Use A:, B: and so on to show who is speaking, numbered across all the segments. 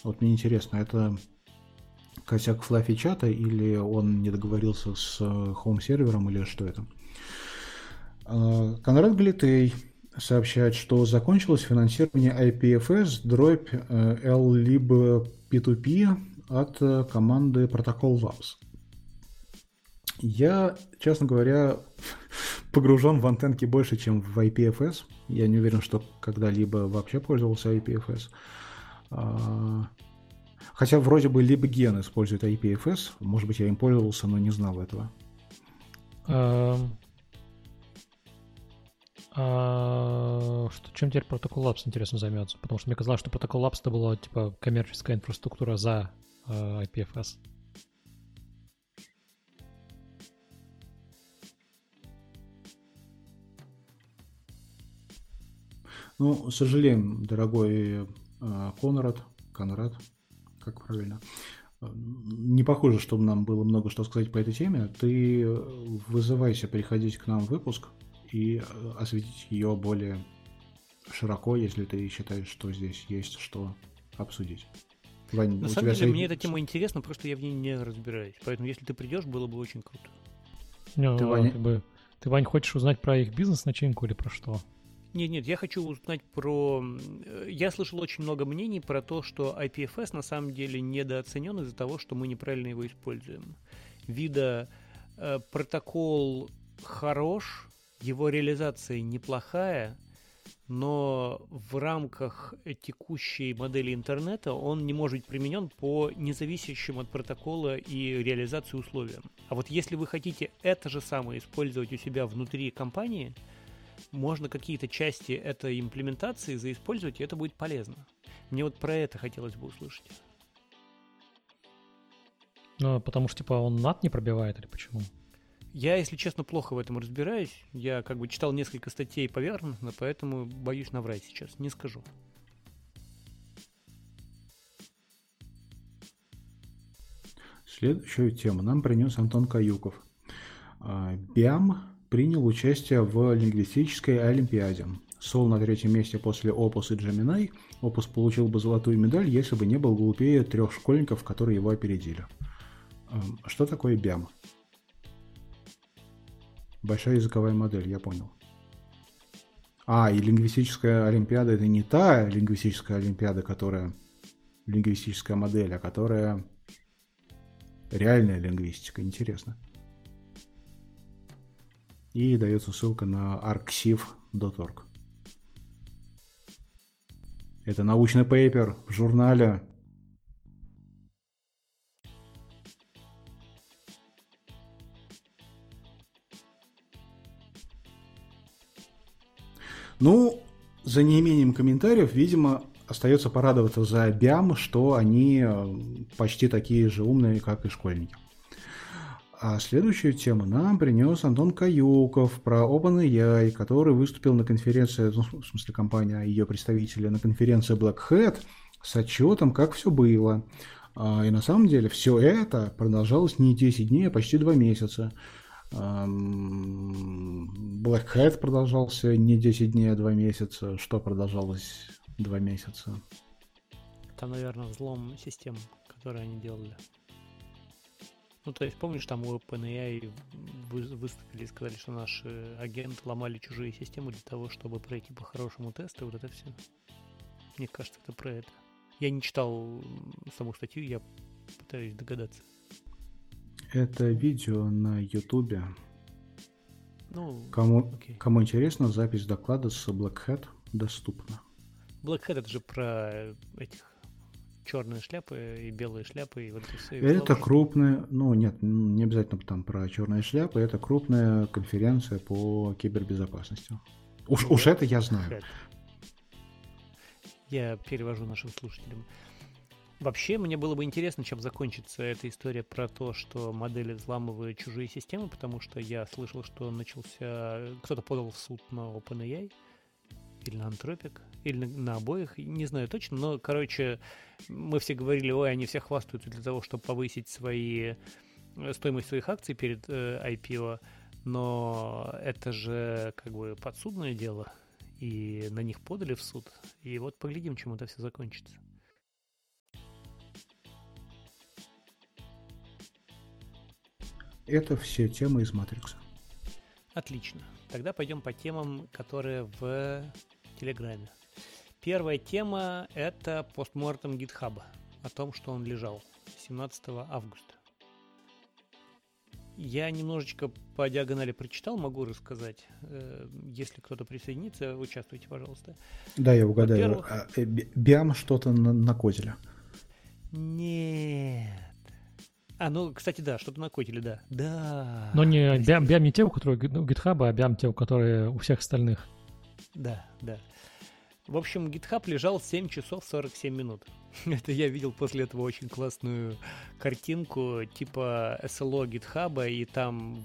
A: Вот мне интересно, это косяк Fluffy чата или он не договорился с хоум-сервером или что это? Конрад Глитей сообщает, что закончилось финансирование IPFS дробь LLib P2P от команды Protocol Labs. Я, честно говоря, погружен в антенки больше, чем в IPFS. Я не уверен, что когда-либо вообще пользовался IPFS. Хотя вроде бы LibGen использует IPFS. Может быть, я им пользовался, но не знал этого.
B: Чем теперь Protocol Labs, интересно, займется? Потому что мне казалось, что Protocol Labs это была типа коммерческая инфраструктура за IPFS.
A: Ну, сожалеем, дорогой Конрад, как правильно? Не похоже, чтобы нам было много что сказать по этой теме. Ты вызывайся приходить к нам в выпуск и осветить ее более широко, если ты считаешь, что здесь есть что обсудить.
C: Вань, на самом деле, мне эта тема интересна, просто я в ней не разбираюсь. Поэтому, если ты придешь, было бы очень круто.
B: Ты, Вань, хочешь узнать про их бизнес-начинку или про что?
C: Нет, я хочу узнать про... Я слышал очень много мнений про то, что IPFS на самом деле недооценен из-за того, что мы неправильно его используем. Вида протокол хорош, его реализация неплохая, но в рамках текущей модели интернета он не может быть применен по независящим от протокола и реализации условиям. А вот если вы хотите это же самое использовать у себя внутри компании, можно какие-то части этой имплементации заиспользовать, и это будет полезно. Мне вот про это хотелось бы услышать.
B: Ну, потому что, типа, он NAT не пробивает или почему?
C: Я, если честно, плохо в этом разбираюсь. Я как бы читал несколько статей поверхностно, поэтому боюсь наврать сейчас. Не скажу.
A: Следующую тему нам принес Антон Каюков. БИАМ принял участие в лингвистической олимпиаде. Сол на третьем месте после Opus и Gemini. Opus получил бы золотую медаль, если бы не был глупее 3 школьников, которые его опередили. Что такое БИАМ? Большая языковая модель, я понял. И лингвистическая олимпиада — это не та лингвистическая олимпиада, которая лингвистическая модель, а которая реальная лингвистика. Интересно. И дается ссылка на arxiv.org. Это научный пейпер в журнале. Ну, за неимением комментариев, видимо, остается порадоваться за БИАМ, что они почти такие же умные, как и школьники. А следующую тему нам принес Антон Каюков про OpenAI, который выступил на конференции, в смысле компания, ее представители, на конференции Black Hat с отчетом, как все было. И на самом деле все это продолжалось не 10 дней, а почти 2 месяца. Black Hat продолжался не 10 дней, а 2 месяца. Что продолжалось 2 месяца?
C: Там, наверное, взлом систем, которые они делали. Ну, то есть, помнишь, там у OpenAI выступили и сказали, что наши агенты ломали чужие системы для того, чтобы пройти по-хорошему тесты, вот это все. Мне кажется, это про это. Я не читал саму статью, я пытаюсь догадаться.
A: Это видео на Ютубе.
C: Ну,
A: кому интересно, запись доклада с Black Hat доступна.
C: Black Hat — это же про этих черные шляпы и белые шляпы. И вот это все,
A: это крупная, не обязательно там про черные шляпы, это крупная конференция по кибербезопасности. Уж это я знаю.
C: Я перевожу нашим слушателям. Вообще, мне было бы интересно, чем закончится эта история про то, что модели взламывают чужие системы, потому что я слышал, что кто-то подал в суд на OpenAI или на Anthropic, или на обоих, не знаю точно, но, короче, мы все говорили, они все хвастаются для того, чтобы повысить стоимость своих акций перед IPO, но это же как бы подсудное дело, и на них подали в суд, и вот поглядим, чем это все закончится.
A: Это все темы из Матрикса.
C: Отлично. Тогда пойдем по темам, которые в Телеграме. Первая тема – это постмортем гитхаба, о том, что он лежал 17 августа. Я немножечко по диагонали прочитал, могу рассказать. Если кто-то присоединится, участвуйте, пожалуйста.
A: Да, я угадаю. Биам что-то накодили.
C: Нет. Ну, кстати, да, что-то накодили, да. Да.
B: Но не Биам не те, у которых у GitHub, а Биам те, у которых у всех остальных.
C: Да. В общем, GitHub лежал 7 часов 47 минут. Это я видел после этого очень классную картинку типа SLO GitHub, и там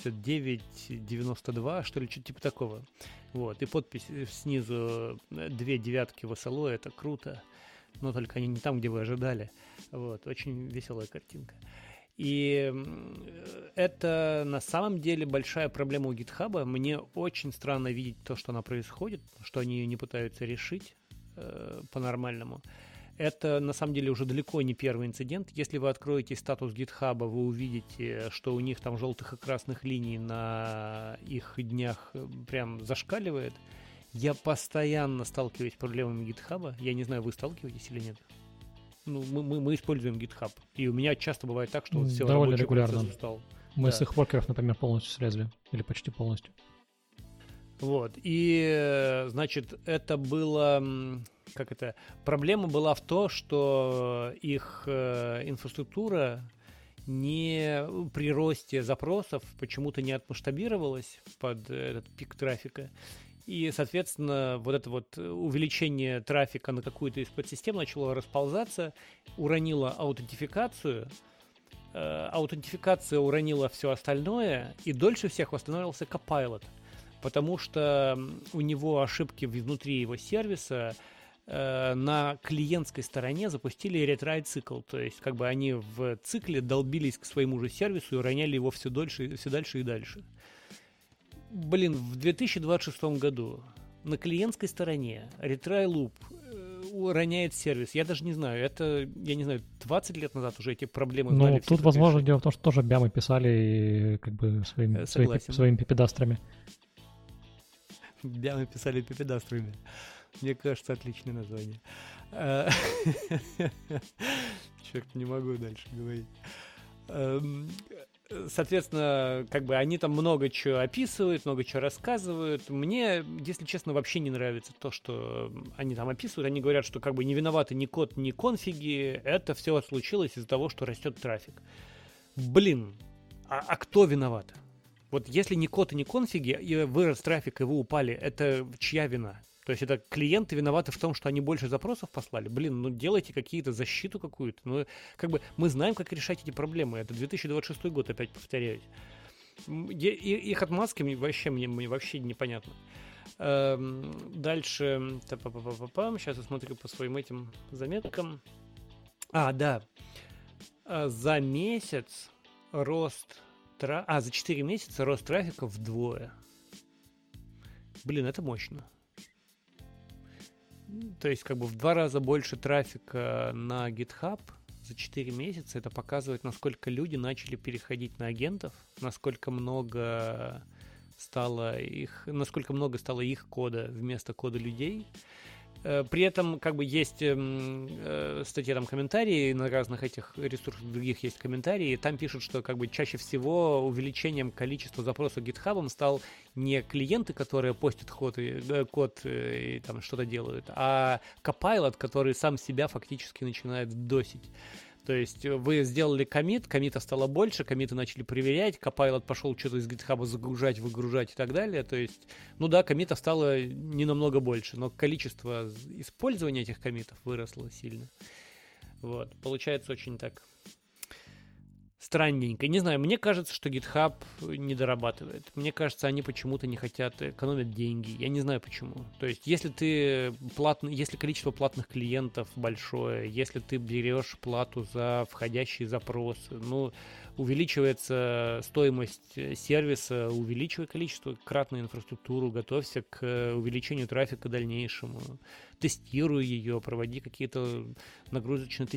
C: 8992, что ли, что-то типа такого. Вот, и подпись снизу 2 девятки в SLO, это круто. Но только они не там, где вы ожидали. Вот, очень веселая картинка. И это на самом деле большая проблема у GitHub. Мне очень странно видеть то, что она происходит, что они ее не пытаются решить по-нормальному. Это на самом деле уже далеко не первый инцидент. Если вы откроете статус GitHub, вы увидите, что у них там желтых и красных линий на их днях прям зашкаливает. Я постоянно сталкиваюсь с проблемами GitHub. Я не знаю, вы сталкиваетесь или нет. Ну, мы используем GitHub. И у меня часто бывает так, что все
B: довольно
C: рабочий
B: регулярно.
C: процесс устал.
B: Мы с их воркеров, например, полностью слезли. Или почти полностью.
C: Вот. И, значит, это было... Проблема была в том, что их инфраструктура при росте запросов почему-то не отмасштабировалась под этот пик трафика. И, соответственно, вот это вот увеличение трафика на какую-то из подсистем начало расползаться, уронило аутентификацию, аутентификация уронила все остальное, и дольше всех восстанавливался Copilot, потому что у него ошибки внутри его сервиса на клиентской стороне запустили ретрайт цикл, то есть как бы они в цикле долбились к своему же сервису и уроняли его все дальше и дальше. Блин, в 2026 году на клиентской стороне retry loop уроняет сервис. Я даже не знаю, 20 лет назад уже эти проблемы знали.
B: Ну, тут, возможно, дело в том, что тоже бямы писали как бы своими пипедастрами.
C: Бямы писали пипедастрами. Мне кажется, отличное название. Черт, не могу дальше говорить. Соответственно, как бы они там много чего описывают, много чего рассказывают. Мне, если честно, вообще не нравится то, что они там описывают. Они говорят, что как бы не виноваты ни код, ни конфиги. Это все случилось из-за того, что растет трафик. Блин, а кто виноват? Вот если ни код и ни конфиги, и вырос трафик, и вы упали, это чья вина? То есть это клиенты виноваты в том, что они больше запросов послали? Блин, ну делайте какие-то защиту какую-то. Ну, как бы мы знаем, как решать эти проблемы. Это 2026 год, опять повторяюсь. Их отмазки мне вообще непонятно. Дальше. Сейчас я смотрю по своим этим заметкам. Да. За месяц рост... за 4 месяца рост трафика вдвое. Блин, это мощно. То есть как бы в 2 раза больше трафика на GitHub за 4 месяца. Это показывает, насколько люди начали переходить на агентов, насколько много стало их кода вместо кода людей. При этом как бы есть статьи, там комментарии, на разных этих ресурсах других есть комментарии, там пишут, что как бы чаще всего увеличением количества запросов GitHub стал не клиенты, которые постят код и там что-то делают, а Copilot, который сам себя фактически начинает досить. То есть вы сделали коммита стало больше, коммиты начали проверять, Copilot пошел что-то из GitHub загружать, выгружать и так далее. То есть, ну да, коммитов стало не намного больше, но количество использования этих коммитов выросло сильно. Вот, получается очень так странненько. Не знаю, мне кажется, что GitHub не дорабатывает. Мне кажется, они почему-то не хотят экономить деньги. Я не знаю почему. То есть, если количество платных клиентов большое, если ты берешь плату за входящие запросы, ну, увеличивается стоимость сервиса, увеличивай количество, кратную инфраструктуру, готовься к увеличению трафика дальнейшему, тестируй ее, проводи какие-то нагрузочные